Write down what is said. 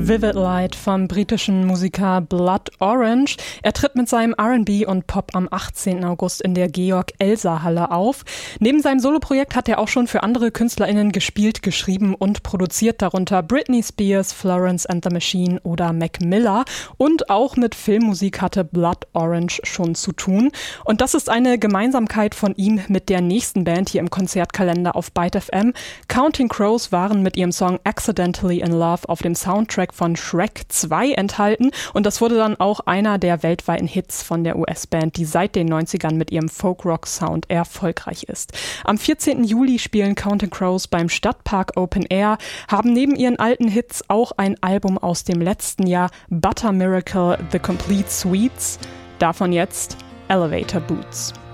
Vivid Light vom britischen Musiker Blood Orange. Er tritt mit seinem R&B und Pop am 18. August in der Georg-Elser-Halle auf. Neben seinem Soloprojekt hat er auch schon für andere KünstlerInnen gespielt, geschrieben und produziert, darunter Britney Spears, Florence and the Machine oder Mac Miller. Und auch mit Filmmusik hatte Blood Orange schon zu tun. Und das ist eine Gemeinsamkeit von ihm mit der nächsten Band hier im Konzertkalender auf Byte FM. Counting Crows waren mit ihrem Song Accidentally in Love auf dem Soundtrack von Shrek 2 enthalten und das wurde dann auch einer der weltweiten Hits von der US-Band, die seit den 90ern mit ihrem Folk-Rock-Sound erfolgreich ist. Am 14. Juli spielen Counting Crows beim Stadtpark Open Air, haben neben ihren alten Hits auch ein Album aus dem letzten Jahr, Butter Miracle, The Complete Suites. Davon jetzt Elevator Boots.